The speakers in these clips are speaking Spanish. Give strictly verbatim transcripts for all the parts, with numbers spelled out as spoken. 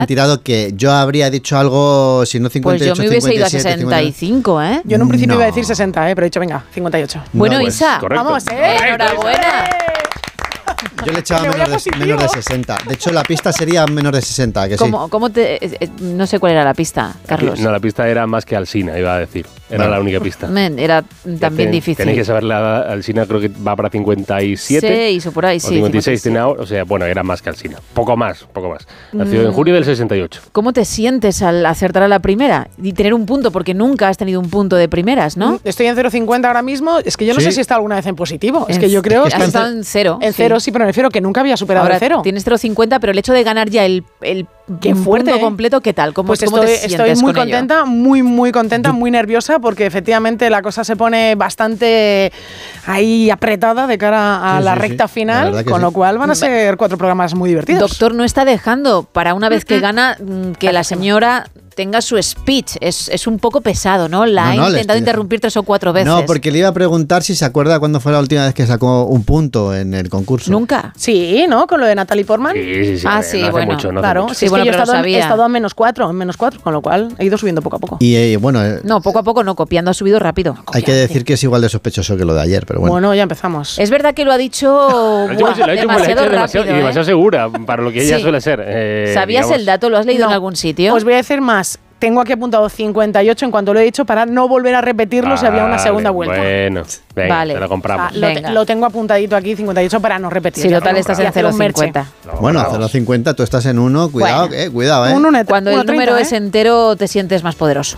Han tirado que yo habría dicho algo, si no cincuenta y ocho, pues yo me hubiese ido a cincuenta y siete, sesenta y cinco, ¿eh? Yo en un principio No. iba a decir sesenta, ¿eh? Pero he dicho, venga, cincuenta y ocho. Bueno, No, pues, Isa, correcto. Vamos, ¿eh? enhorabuena. Yo le echaba Me voy menos a de, positivo. menos de sesenta. De hecho, la pista sería menos de sesenta, que sí. ¿Cómo, cómo te, eh, eh, no sé cuál era la pista, Carlos. No, la pista era más que Alsina, iba a decir. Era Vale. la única pista. Men, era también Ten- difícil. Tenéis que saber la Alsina, creo que va para cincuenta y siete. seis o por ahí, o sí. cincuenta y seis cincuenta y siete. tiene ahora, o sea, bueno, era más que Alsina. Poco más, poco más. Nació en julio del sesenta y ocho. ¿Cómo te sientes al acertar a la primera y tener un punto? Porque nunca has tenido un punto de primeras, ¿no? Estoy en cero coma cincuenta ahora mismo. Es que yo no Sí. sé si he estado alguna vez en positivo. Es En- que yo creo has que estado en cero. En cero, sí, pero me refiero que nunca había superado Ahora el cero. tienes cero coma cincuenta, pero el hecho de ganar ya el, el Qué fuerte, punto ¿eh? completo, ¿qué tal? ¿Cómo, Pues cómo estoy, te sientes estoy muy con ello? contenta, muy, muy contenta, muy nerviosa, porque efectivamente la cosa se pone bastante ahí apretada de cara a Sí, la sí, recta sí. La final, verdad que con sí. lo cual van a ser cuatro programas muy divertidos. Doctor no está dejando para una vez que gana mm, que la señora tenga su speech. Es, es un poco pesado, ¿no? La No, ha no, le intentado estoy interrumpir tres o cuatro veces. No, porque le iba a preguntar si se acuerda cuándo fue la última vez que sacó un punto en el concurso. Nunca. Sí, ¿no? Con lo de Natalie Portman. Sí, sí, sí. Ah, a ver, sí, no hace bueno, mucho, no hace Claro, mucho. sí, Sí, es bueno, que yo he pero lo estado, en, he sabía. estado a menos cuatro, en menos cuatro, con lo cual he ido subiendo poco a poco. Y eh, bueno, eh, No, poco a poco no, copiando ha subido rápido. hay que decir que es igual de sospechoso que lo de ayer, pero bueno. Bueno, ya empezamos. Es verdad que lo ha dicho, Lo ha hecho, buah, lo ha hecho- lo ha hecho demasiado demasiado, rápido, y demasiado ¿eh? segura para lo que ella Sí. suele ser. eh, ¿Sabías digamos. el dato? ¿Lo has leído No. en algún sitio? Os voy a decir más. Tengo aquí apuntado cincuenta y ocho en cuanto lo he dicho para no volver a repetirlo si había una Vale, segunda vuelta. Bueno, venga, Vale. te la compramos. Ah, lo, te- Venga. lo tengo apuntadito aquí, cincuenta y ocho, para no repetir. si Ya total lo estás compramos. en Y hacer cero un coma merche. cincuenta. Lo Bueno, compramos. cero coma cincuenta, tú estás en uno, cuidado, Bueno. eh, cuidado, eh. Un uno- Cuando el uno treinta, número ¿eh? es entero te sientes más poderoso.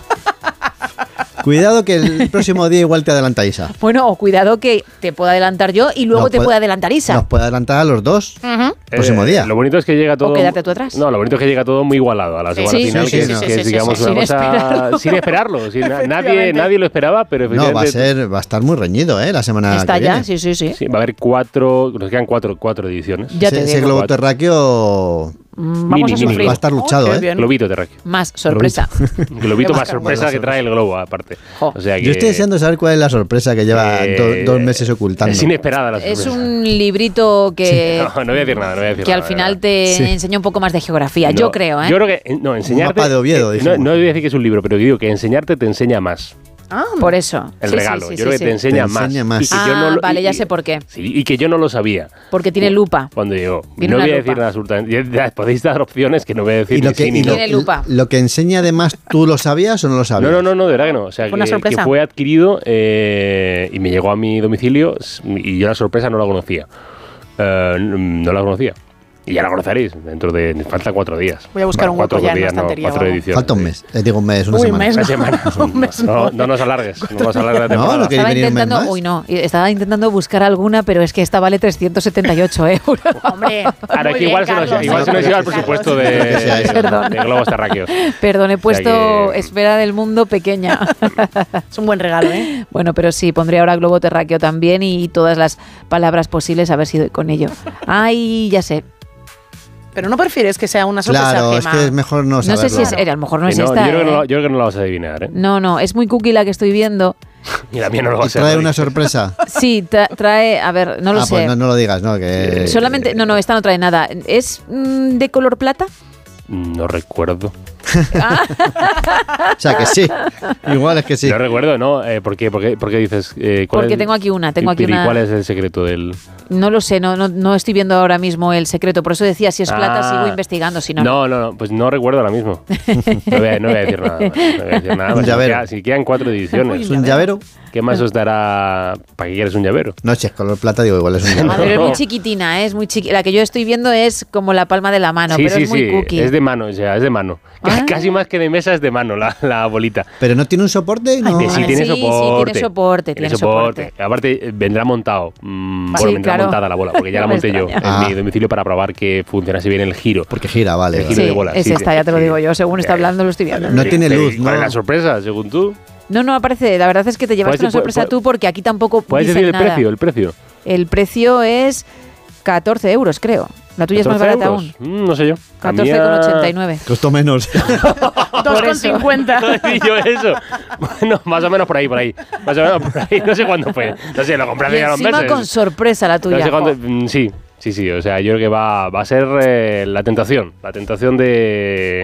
Cuidado que el próximo día igual te adelanta Isa. Bueno, o cuidado que te pueda adelantar yo y luego Nos te puede- pueda adelantar Isa. Nos puede adelantar a los dos. Ujú. Próximo Eh, día. Lo bonito es que llega todo. quedarte tú atrás. No, lo bonito es que llega todo muy igualado a la semana Sí, final, sí, que, sí, es, sí, que sí, es, sí, digamos, sí, una sin cosa esperarlo. sin esperarlo. sin- na- nadie, Efectivamente. nadie lo esperaba, pero No, va a efectivamente. ser, va a estar muy reñido, eh, la semana Está que ya, viene. sí, sí, sí. Sí, va a haber cuatro. Nos quedan cuatro, cuatro ediciones. Ya te ese, ese digo. globo terráqueo Mm, Vamos Mini, a mini sufrir. va a estar Oh, luchado, qué eh. bien. Globito terráqueo. Más sorpresa. Globito más Qué sorpresa que trae el globo, aparte. Jo. O sea que, Yo estoy deseando saber cuál es la sorpresa que lleva eh, do- dos meses ocultando. Es inesperada la Es sorpresa. un librito que, No, no voy a decir nada, no voy a decir que nada. al final de te Sí. enseña un poco más de geografía. verdad. Yo No, creo, ¿eh? Yo creo que, eh, no, enseñarte. mapa de Oviedo, eh, no, dijimos. no voy a decir que es un libro, pero digo que enseñarte te enseña más. Ah, Por eso. El Sí, sí, regalo. sí, yo sí, creo que sí. te enseña, Te enseña más. más. Y que Ah, yo no lo- vale, y- ya y- sé por qué. Sí, y que yo no lo sabía. Porque tiene lupa. Cuando llegó. Tiene no una voy a lupa. decir nada absolutamente. ya- ya Podéis dar opciones que no voy a decir Y lo ni que, sí ni y lo, no. Tiene lupa. lo que enseña además, ¿tú lo sabías o no lo sabías? No, no, no, no, de verdad que no. O sea, Fue una que, sorpresa. que fue adquirido eh, y me llegó a mi domicilio s- y yo la sorpresa no la conocía. Eh, no la conocía. Y ya la conoceréis dentro de... Faltan cuatro días. Voy a buscar un cuatro hueco ya en la días, no, estantería cuatro o algo. ediciones. Falta un sí. mes. Eh, digo un mes, una Uy, semana. mes Una no. semana. Un mes no, no. no nos alargues. No nos alargues la No, temporada. lo que- Estaba venir un mes intentando, más? uy no, estaba intentando buscar alguna, pero es que esta vale trescientos setenta y ocho euros. Hombre, Ahora muy que igual, bien, se nos, Carlos. igual se nos lleva el presupuesto de, Que sea eso. Perdón. de globos terráqueos. Perdón, he puesto que- esfera del mundo pequeña. Es un buen regalo, ¿eh? Bueno, pero sí, pondré ahora globo terráqueo también y todas las palabras posibles a ver si doy con ello. Ay, ya sé. Pero no prefieres que sea una sorpresa, Claro, es Gemma? que es mejor no No saberlo. sé si es, eh, a lo mejor no Que es no, esta. yo, creo que no, ¿eh? la- yo creo que no la vas a adivinar, ¿eh? No, no, es muy cookie la que estoy viendo. Y la mía no lo va Y a ser. trae ¿no? una sorpresa. Sí, tra- trae, a ver, no lo ah, sé. pues no, no lo digas, no, que... Solamente, no, no, esta no trae nada. ¿Es mm, de color plata? No recuerdo. O sea, que sí. Igual es que sí. No recuerdo, ¿no? Eh, ¿por, qué, por, qué, por qué dices? Eh, ¿cuál Porque es- tengo aquí una, tengo y- aquí pero ¿y una- cuál es el secreto del...? No lo sé, no, no, no estoy viendo ahora mismo el secreto. Por eso decía, si es plata, Ah. sigo investigando. Si no, No, no, no, pues no recuerdo ahora mismo. No voy a, no voy a decir nada más. No voy a decir nada Un más. llavero. Si quedan- Si quedan cuatro ediciones. ¿Es un llavero? ¿Qué más os dará para que quieras un llavero? No, si es color plata, digo, igual es un Ah, llavero. pero es No. muy chiquitina, ¿eh? es muy chiqui- La que yo estoy viendo es como la palma de la mano, sí, pero sí, es muy sí. cookie. Es de mano, o sea, es de mano. Ah. Casi más que de mesa es de mano la, la bolita. Pero no tiene un soporte, no. Que sí, Ah, tiene sí, sí, soporte. tiene soporte, tiene soporte. Aparte, eh, vendrá montado. Mm, Sí, bueno, vendrá claro. montada la bola, porque ya la No me monté yo extraña. en Ah. mi domicilio para probar que funcionase bien el giro. Porque gira, vale. El vale. giro Sí, de bola. es sí, esta, sí, ya te lo sí. digo yo. Según está Eh, hablando, lo estoy viendo. No tiene Pero, luz, ¿y ¿Cuál ¿no? es la sorpresa, según tú? No, no aparece. La verdad es que te llevaste ¿Puedes- una sorpresa puede- tú porque aquí tampoco ¿Puedes dicen decir el nada. precio? El precio. El precio es catorce euros, creo. La tuya es más ¿catorce barata euros? aún. Mm, no sé yo. La catorce mía- con ochenta y nueve. Costó menos. dos con cincuenta. No decía yo eso. Bueno, más o menos por ahí, por ahí. Más o menos por ahí. No sé cuándo fue. No sé, lo compré Y hace ya unos encima meses. con sorpresa la No tuya. sé cuándo. jo. mm, Sí. Sí, sí, o sea, yo creo que va, va a ser eh, la tentación, la tentación de,